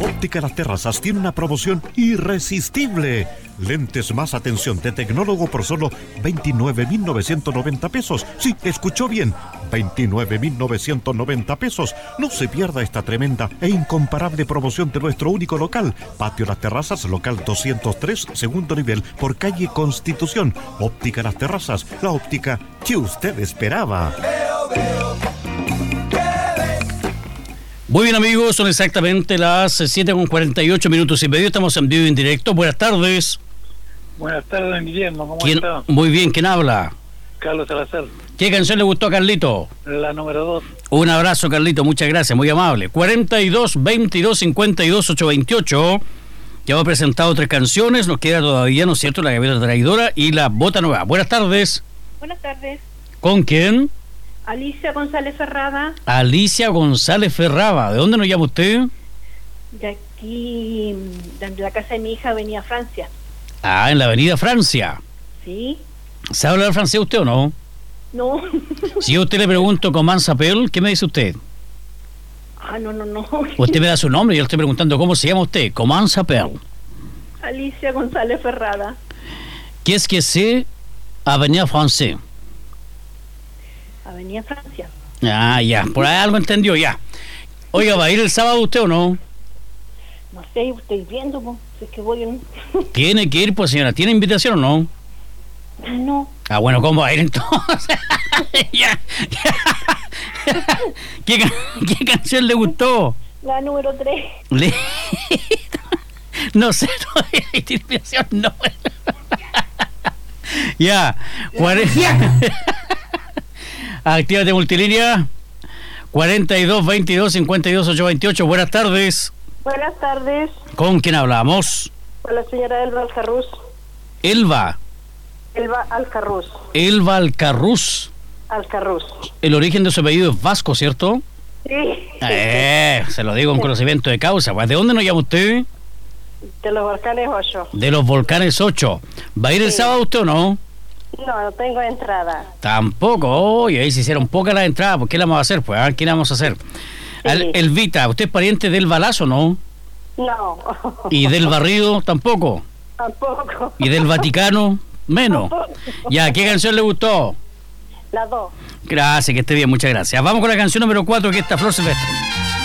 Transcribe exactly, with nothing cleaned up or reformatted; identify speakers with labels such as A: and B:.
A: Óptica Las Terrazas tiene una promoción irresistible. Lentes más atención de tecnólogo por solo veintinueve mil novecientos noventa pesos. Sí, escuchó bien, veintinueve mil novecientos noventa pesos. No se pierda esta tremenda e incomparable promoción de nuestro único local. Patio Las Terrazas, local doscientos tres, segundo nivel, por calle Constitución. Óptica Las Terrazas, la óptica que usted esperaba.
B: Muy bien, amigos, son exactamente las siete con cuarenta y ocho minutos y medio. Estamos en vivo y en directo. Buenas tardes.
C: Buenas tardes, Guillermo. ¿Cómo
B: ¿Quién?
C: está?
B: Muy bien, ¿quién habla?
C: Carlos Salazar.
B: ¿Qué canción le gustó a Carlito?
C: La número dos.
B: Un abrazo, Carlito, muchas gracias, muy amable. cuarenta y dos, veintidós, cincuenta y dos, ochocientos veintiocho. Ya hemos presentado tres canciones, nos queda todavía, ¿no es cierto?, La Gaviota Traidora y La Bota Nueva. Buenas tardes.
D: Buenas tardes.
B: ¿Con quién?
D: Alicia González Ferrada.
B: Alicia González Ferrada. ¿De dónde nos llama usted?
D: De aquí, de la casa de mi hija, venía Francia.
B: Ah, en la avenida Francia.
D: ¿Sí?
B: ¿Sabe hablar francés usted o no?
D: No.
B: Si yo a usted le pregunto comment s'appelle, ¿qué me dice usted?
D: Ah, no, no, no.
B: Usted me da su nombre y yo le estoy preguntando cómo se llama usted. Comment s'appelle?
D: Alicia González Ferrada.
B: Qu'est-ce que c'est avenida Francais?
D: Avenida Francia.
B: Ah, ya, por ahí algo entendió, ya. Oiga, ¿va a ir el sábado usted o no?
D: No sé, estoy viendo, pues, si es que voy en...
B: Tiene que ir, pues, señora. ¿Tiene invitación o no?
D: Ah, no.
B: Ah, bueno, ¿cómo va a ir entonces? ya, ya. ¿Qué, ¿Qué canción le gustó?
D: La número tres.
B: Le... no sé, todavía hay invitación, no. ya, cuarenta... Actívate multilínea cuarenta y dos, veintidós, cincuenta y dos, ochocientos veintiocho. Buenas tardes.
D: Buenas tardes.
B: ¿Con quién hablamos?
D: Con la señora Elba Alcarrús.
B: Elba.
D: Elba Alcarrús.
B: Elba Alcarrús.
D: Alcarrús.
B: El origen de su apellido es vasco, ¿cierto?
D: Sí.
B: Eh, se lo digo con conocimiento de causa. Pues, ¿de dónde nos llama usted?
D: De los Volcanes ocho.
B: De los Volcanes ocho. ¿Va a ir el
D: Sí.
B: sábado usted o no?
D: No, no tengo entrada.
B: Tampoco. Oye, ahí se hicieron pocas las entradas. ¿Por qué la vamos a hacer? Pues, a ver, ¿qué la vamos a hacer? Al- Elvita, ¿usted es pariente del Balazo, no?
D: No.
B: ¿Y del Barrido? Tampoco.
D: Tampoco.
B: ¿Y del Vaticano? Menos.
D: Tampoco.
B: Ya, ¿qué canción le gustó?
D: La dos.
B: Gracias, que esté bien, muchas gracias. Vamos con la canción número cuatro, que está Flor Silvestre.